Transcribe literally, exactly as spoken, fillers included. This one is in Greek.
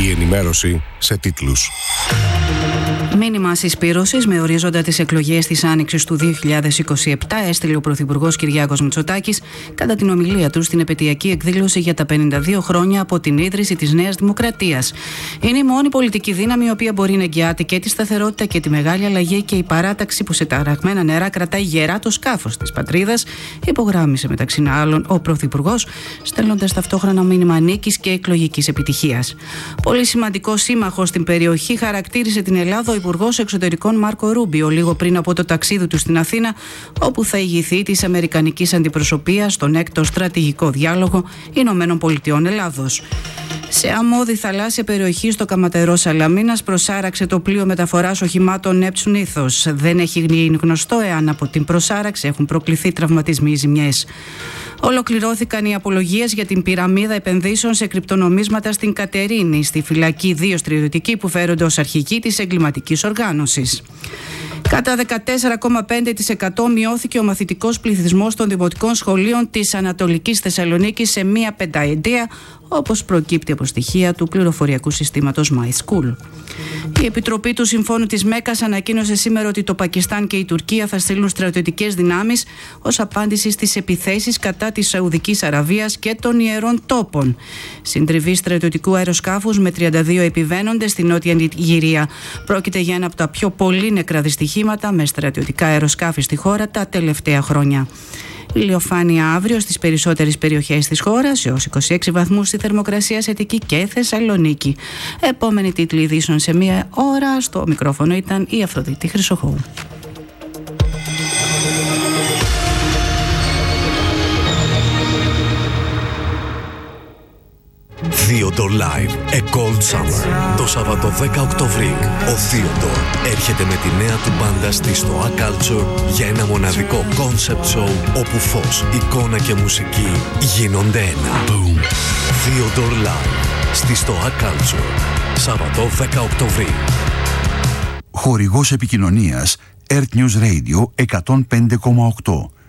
Η ενημέρωση σε τίτλους. Μήνυμα συσπήρωσης με ορίζοντα τις εκλογές της Άνοιξης του δύο χιλιάδες είκοσι επτά έστειλε ο Πρωθυπουργός Κυριάκος Μητσοτάκης κατά την ομιλία του στην επετειακή εκδήλωση για τα πενήντα δύο χρόνια από την ίδρυση της Νέας Δημοκρατίας. Είναι η μόνη πολιτική δύναμη η οποία μπορεί να εγγυάται και τη σταθερότητα και τη μεγάλη αλλαγή και η παράταξη που σε ταραγμένα νερά κρατάει γερά το σκάφος της πατρίδας, υπογράμμισε μεταξύ άλλων ο Πρωθυπουργός, στέλνοντας ταυτόχρονα μήνυμα νίκης και εκλογικής επιτυχίας. Πολύ σημαντικό σύμμαχο στην περιοχή χαρακτήρισε την Ελλάδα ο Υπουργός Εξωτερικών Μάρκο Ρούμπιο λίγο πριν από το ταξίδι του στην Αθήνα, όπου θα ηγηθεί της Αμερικανικής Αντιπροσωπείας στον έκτο στρατηγικό διάλογο Ηνωμένων Πολιτειών Ελλάδος. Σε αμμώδη θαλάσσια περιοχή στο Καματερό Σαλαμίνας προσάραξε το πλοίο μεταφοράς οχημάτων Neptune Ethos. Δεν έχει γίνει γνωστό εάν από την προσάραξη έχουν προκληθεί τραυματισμοί ή ζημιές. Ολοκληρώθηκαν οι απολογίες για την πυραμίδα επενδύσεων σε κρυπτονομίσματα στην Κατερίνη, στη φυλακή δύο στρατιωτικοί που φέρονται ως αρχηγοί της εγκληματικής οργάνωσης. Κατά δεκατέσσερα κόμμα πέντε τοις εκατό μειώθηκε ο μαθητικός πληθυσμός των δημοτικών σχολείων της Ανατολικής Θεσσαλονίκης σε μία πενταετία, όπως προκύπτει από στοιχεία του πληροφοριακού συστήματος MySchool. Η Επιτροπή του Συμφώνου της Μέκκας ανακοίνωσε σήμερα ότι το Πακιστάν και η Τουρκία θα στείλουν στρατιωτικές δυνάμεις ως απάντηση στις επιθέσεις κατά της Σαουδικής Αραβίας και των Ιερών Τόπων. Συντριβή στρατιωτικού αεροσκάφους με τριάντα δύο επιβαίνοντες στην Νότια Νιγηρία. Πρόκειται για ένα από τα πιο πολύ νεκρά δυστυχήματα με στρατιωτικά αεροσκάφη στη χώρα τα τελευταία χρόνια. Ηλιοφάνεια αύριο στις περισσότερες περιοχές της χώρας, έως είκοσι έξι βαθμούς στη θερμοκρασία σε Αττική και Θεσσαλονίκη. Επόμενη τίτλη ειδήσεων σε μία ώρα. Στο μικρόφωνο ήταν η Αφροδίτη Χρυσοχώου. Theodore Live, A Cold Summer. Το Σάββατο δέκα Οκτωβρίου, ο Theodore έρχεται με τη νέα του μπάντα στη Stoa Culture για ένα μοναδικό concept show όπου φως, εικόνα και μουσική γίνονται ένα. Boom. Theodore Live στη Stoa Culture, Σάββατο δέκα Οκτωβρίου. Χορηγός επικοινωνίας Earth News Radio εκατόν πέντε κόμμα οκτώ.